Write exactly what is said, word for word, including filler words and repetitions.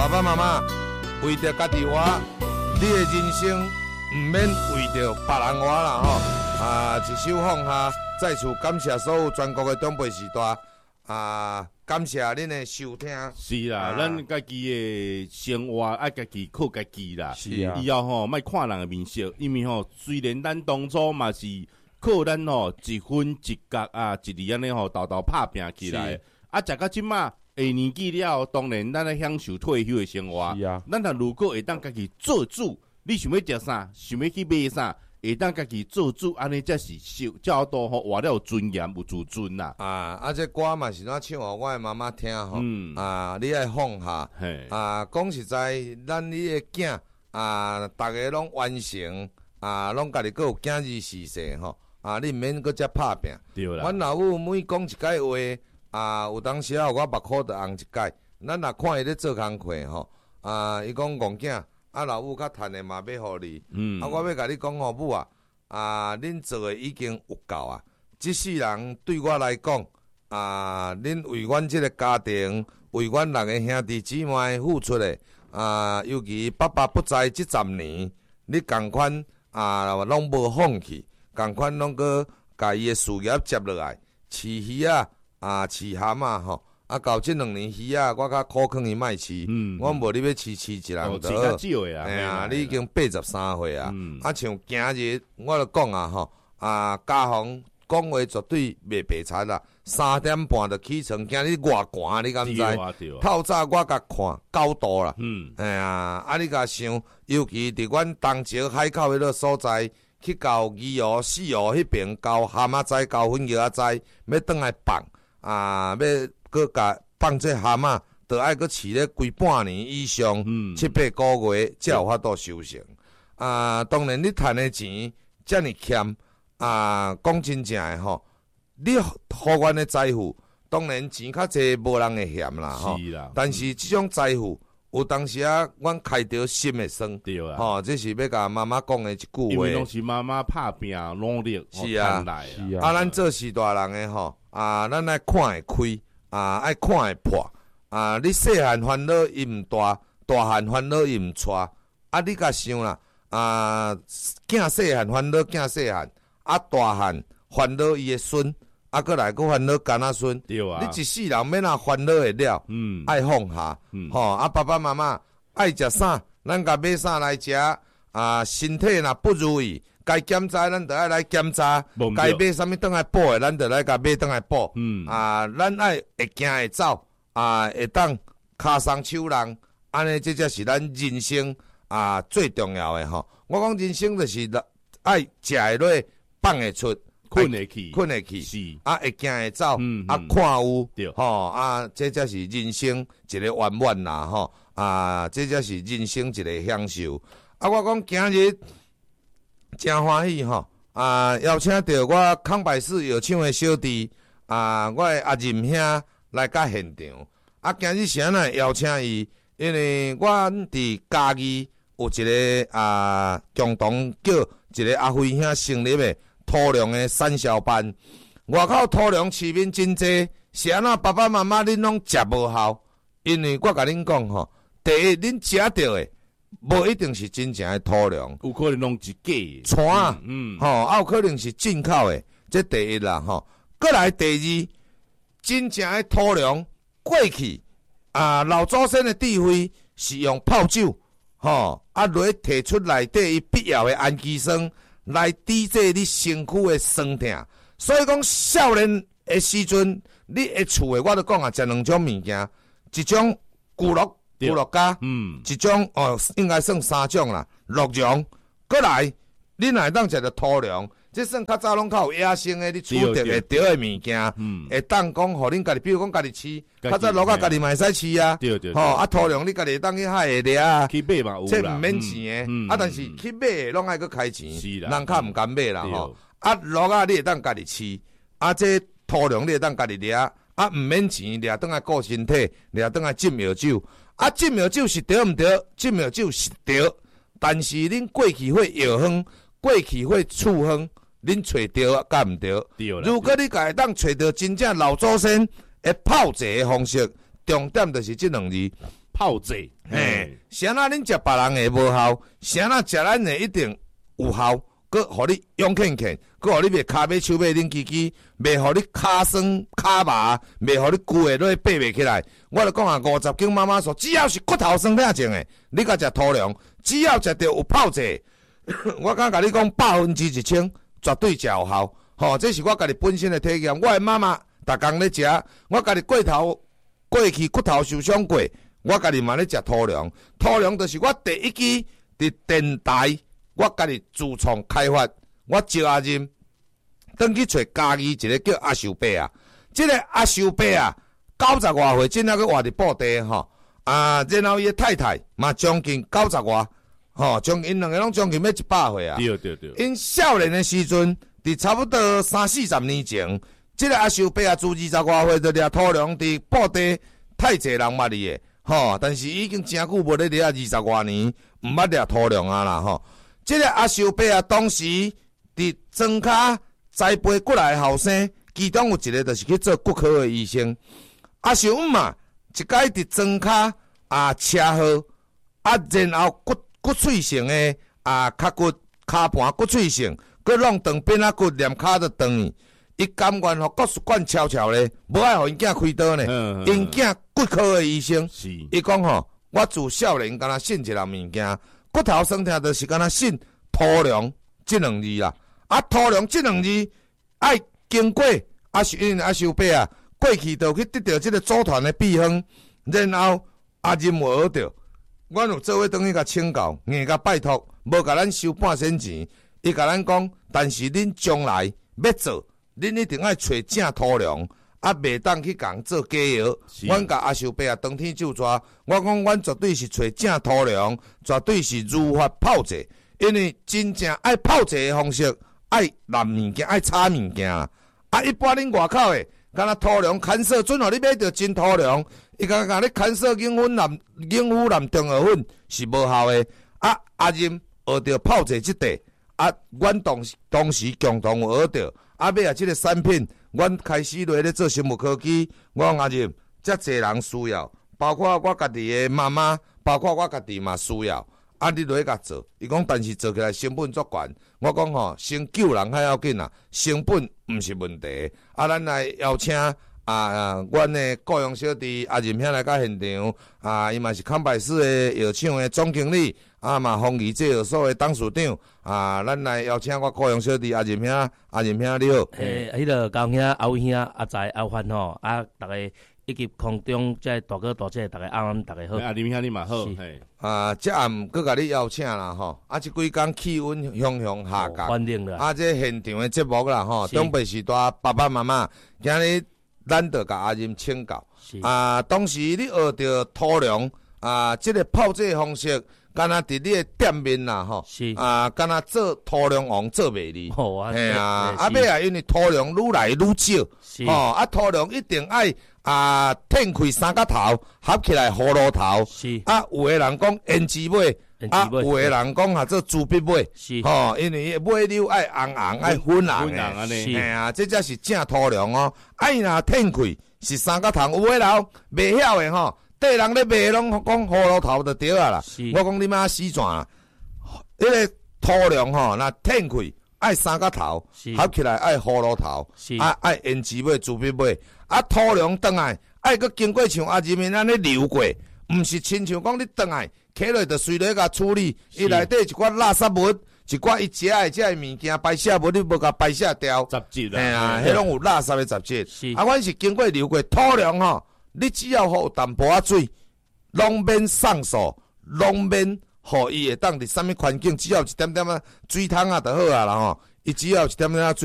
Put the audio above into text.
爸爸妈妈为着家己活，你的人生唔免为着别人活啦吼。啊，一首放下，再次感谢所有全国的长辈时代啊，感谢恁的收听。 是啦，咱、啊、家己的生活爱家己靠家己啦。 是啊， 以后吼莫看人的面色，因为吼虽然咱当初嘛是靠咱吼一分一角啊，一字安尼吼豆豆拍拼起来，啊，食到即马。下年纪了，当然咱来享受退休的生活。 是啊， 咱若如果会当家己做主，你想要食啥，想要去买啥，会当家己做主，安尼才是受较多吼，活了有尊严有自尊啦。 啊，啊，这歌嘛是怎唱互我的妈妈听吼。 嗯、 啊，你爱放下。啊，讲实在，咱你的囝啊，大家拢完成啊，拢家己阁有囝儿事世吼。啊，你毋免阁遮拍拼。 对啦。 阮老母每讲一句话。啊，有当时啊，我目眶就红一解。咱若看伊咧做工课吼，啊，伊讲戆囝，啊，老母较趁的嘛要互你。嗯。啊，我要甲你讲吼，母啊，啊，恁做的已经有够啊！即世人对我来讲，啊，恁为阮即个家庭，为阮六个兄弟姊妹付出的，啊，尤其爸爸不在即十年，你共款啊，拢无放弃，共款拢搁甲伊的事业接落来，饲鱼啊。啊，饲蛤蟆吼，啊，到即两年鱼啊，我较苦劝伊莫饲，嗯、我无你要饲饲一人就好。饲较少诶啊， 哎呀，你已经八十三岁啊，嗯、啊，像今日我著讲啊吼，啊，家访讲话绝对袂白贼啦，三点半就起床，今日偌寒，你敢知？ 啊啊、 透早我甲看九度啦，嗯，哎呀，啊，你甲想，尤其伫阮东石海口迄个所在。去到二湖、四湖迄边，到蛤蟆仔、到粉叶仔，要倒来放啊！要搁甲放这蛤蟆，就爱搁饲咧规半年以上，嗯、七八个月才有法度收成。啊，当然你赚的钱遮尔欠啊，讲真正诶吼，你互阮的财富，当然钱较济，无人会嫌啦吼。但是即种财富。有当时啊，阮开着心会酸， 对啊， 吼、哦，这是要甲妈妈讲的一句话。 因为拢是妈妈拍拼努力， 是啊， 是啊。啊，咱做时大人的吼，啊，咱爱看会开，啊，爱看会破，啊，你细汉烦恼伊毋大，大汉烦恼伊毋带，啊，你甲想啦，啊，囝细汉烦恼囝细汉，啊，大汉烦恼伊的孙。啊，过来，搁烦恼干仔孙， 对啊！ 你一世人免啊烦恼会了，嗯，爱放下，嗯，吼、哦，啊，爸爸妈妈爱食啥，咱甲买啥来食，啊，身体若不如意，该检查咱就爱来检查，该买啥物倒来补的，咱就来甲买倒来补，嗯，啊，咱爱会行会走，啊，会当骹松手人，安尼这才是咱人生啊最重要的吼。我讲人生就是爱食会落，放会出。 困会去， 困会去， 是啊，会行会走，嗯、啊，看有，吼、啊，这才是人生一个圆满啦，吼，啊，这才是人生一个享受。啊，我讲今日真欢喜吼，啊，邀请到我康百世药厂的小弟，啊，我的阿任兄来甲现场。啊，今日啥呢？邀请伊，因为阮伫嘉义有一个啊共同叫一个阿辉兄成立的。土粮的产销班，外口土粮市民真济，是安那爸爸妈妈恁拢食无效，因为我甲恁讲吼，第一恁食到的，无一定是真正的土粮， 有可能拢是假的， 串，嗯，吼、嗯，啊有可能是进口的，这第一啦吼。过来第二，真正的土粮过去啊，老祖先的智慧是用泡酒，吼，啊落摕出内底伊必要的氨基酸。来抵制你身躯的酸痛，所以讲少年的时阵，你会厝的，我都讲啊，食两种物件，一种骨碌骨碌胶，嗯，一种哦，应该算三种啦，鹿茸，过来，你若会当食着土粮，这算较早拢较有野生的，你取得会得的物件，嗯，会当讲互恁家己，比如讲家己饲，较早鹿啊家己嘛会使饲啊， 对对， 吼啊土粮你家己会当去海下掠啊， 去买嘛有啦， 这毋免钱的，啊但是去买拢爱去开钱，人较毋敢买啦吼，啊鹿啊你会当家己饲，啊这土粮你会当家己掠，啊毋免钱掠当来顾身体，掠当来浸药酒，啊浸药酒是对毋对？浸药酒是对，但是恁过去会药方，过去会处方。恁找到敢毋对？如果你家当找到真正老祖先的泡茶的方式，重点就是这两字： 泡者， 嘿，啥那恁食别人的无效，啥那食咱的一定有效，佮互你勇健健，佮互你袂骹尾手尾恁叽叽，袂互你骹酸骹麻，袂互你骨会落爬袂起来。我就讲啊，五十斤妈妈说，只要是骨头酸痛症的，你甲食土粮，只要食着有泡者，我敢甲你讲百分之一千，绝对食有效。吼、哦，这是我家己本身的体验。我的妈妈逐工咧食，我家己过头过去骨头受伤过，我家己嘛咧食土粮。土粮就是我第一支伫电台，我家己自创开发。我招阿任，转去找家己一个叫阿寿伯啊。这个阿寿伯啊，九十外岁，真正去活伫布袋吼。啊，然后伊的太太嘛将近九十外，吼，将因两个拢将近要一百岁啊。 对对对。 因少年的时阵。伫差不多三四十年前，即、這個阿寿伯啊，自二十外歲就掠土糧佇布袋，太濟人捌伊誒，吼！但是已經真久無咧掠二十外年，毋捌掠土糧啊啦，吼！即、這個阿壽伯啊，當時佇莊卡栽培過來後生，其中有一個就是去做骨科的醫生。阿壽姆嘛，一擺佇莊卡啊車禍，啊然後骨骨髓性的啊腳骨骹盤骨髓性。佮弄斷邊仔骨，連骹都斷去。伊甘願互國術館悄悄咧，無愛互因囝開刀呢。因囝骨科的醫生，伊講吼，我自少年敢若信一項物件，骨頭酸痛就是敢若信土糧即兩字啦。啊，土糧即兩字愛經過阿壽因阿壽伯啊，過去就去得到即個組團的秘方，然後阿任有學着，阮有做伙轉去甲請教，硬甲拜託，無甲咱收半仙錢。伊甲咱講，但是恁將來要做，恁一定愛找正土糧，啊，袂當去共做假藥。阮甲阿壽伯啊，當天就抓，我講阮絕對是找正土糧，絕對是如法炮製，因為真正愛炮製的方式，愛攬物件，愛炒物件啦。啊，一般恁外口誒，敢若土糧牽涉，準互你買着真土糧，伊甲甲你牽涉銀粉藍、銀粉藍中和粉是無效誒。啊，阿任學着炮製即塊。啊，阮當當時共同有學到，啊，尾啊，即個產品，阮開始落咧做生物科技，我講阿任，遮濟人需要，包括我家己的媽媽，包括我家己嘛需要，啊，你落去甲做，伊講，但是做起來成本足懸，我講吼，先救人較要緊啊，成本毋是問題，啊，咱來邀請啊，阮的雇用小弟阿任兄來到現場，啊，伊嘛是康柏市的藥廠的總經理。啊嘛，豐益製藥所的董事長啊，咱來邀請我雇用小弟阿任兄，阿任兄你好。 誒，迄個高兄、阿偉兄、阿財、阿範吼，啊，大家以及空中即係大哥大姐，大家安安，大家好。 阿任兄你嘛好，係啊，即暗閣甲你邀請啦吼，啊，即幾工氣溫向向下降， 反正啦。 啊，即現場的節目啦吼，中北時代爸爸媽媽，今日咱着甲阿任請教。啊，當時你學着土糧啊，即個泡製方式。敢若伫你的店面啦，吼，啊，敢若做土糧王做袂哩，嘿啊，啊尾啊，因為土糧愈來愈少，吼，啊土糧一定愛啊褪開三角頭，合起來葫蘆頭，啊有個人講胭脂尾，啊有個人講啊做豬鼻尾，吼，因為尾溜愛紅紅愛粉紅的，嘿啊，這才是正土糧哦，啊伊若褪開是三角頭，有個人袂曉的吼。對人咧賣攏講葫蘆頭就對啊啦，我講你媽死轉啊！迄個土糧吼，若褪開愛三角頭，合起來愛葫蘆頭，啊愛胭脂尾、豬鼻尾，啊土糧轉來愛閣經過像阿任面安尼流過，毋是親像講你轉來，起來就隨落甲處理，伊內底一寡垃圾物，一寡伊食誒食誒物件排泄物，你無甲排泄掉， 雜質啦，嘿啊，迄攏有垃圾誒雜質，啊，阮是經過流過土糧吼。你只要互淡薄仔水，攏免送數，攏免互伊會當佇啥物環境，只要一點點仔水桶啊就好啊啦吼，伊只要一點點仔水。